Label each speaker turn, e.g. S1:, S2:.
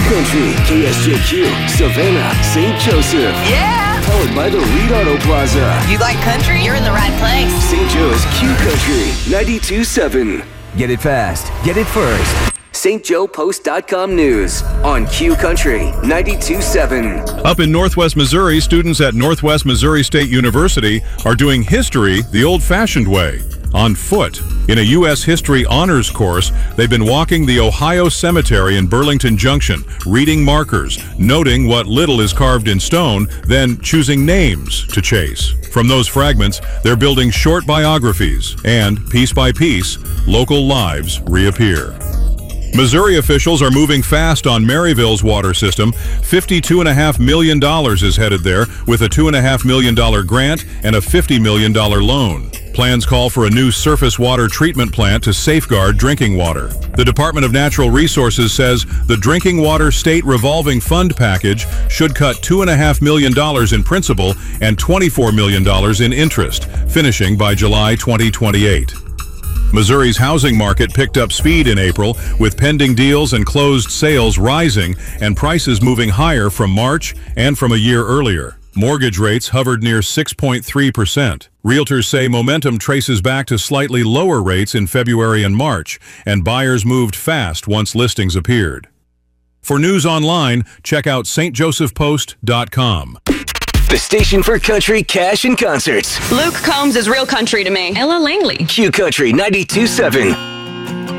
S1: Country, KSJQ, Savannah, St. Joseph.
S2: Yeah!
S1: Powered by the Reed Auto Plaza.
S2: You like country? You're in the right place.
S1: St. Joe's Q Country, 92.7.
S3: Get it fast. Get it first.
S1: StJoePost.com News on Q Country 92.7.
S4: Up in Northwest Missouri, students at Northwest Missouri State University are doing history the old-fashioned way, on foot. In a U.S. History Honors course, they've been walking the Ohio Cemetery in Burlington Junction, reading markers, noting what little is carved in stone, then choosing names to chase. From those fragments, they're building short biographies, and piece by piece, local lives reappear. Missouri officials are moving fast on Maryville's water system. $52.5 million is headed there, with a $2.5 million grant and a $50 million loan. Plans call for a new surface water treatment plant to safeguard drinking water. The Department of Natural Resources says the Drinking Water State Revolving Fund package should cut $2.5 million in principal and $24 million in interest, finishing by July 2028. Missouri's housing market picked up speed in April, with pending deals and closed sales rising and prices moving higher from March and from a year earlier. Mortgage rates hovered near 6.3%. Realtors say momentum traces back to slightly lower rates in February and March, and buyers moved fast once listings appeared. For news online, check out stjosephpost.com.
S1: The station for country, cash, and concerts.
S2: Luke Combs is real country to me.
S5: Ella Langley.
S1: Q Country 92.7.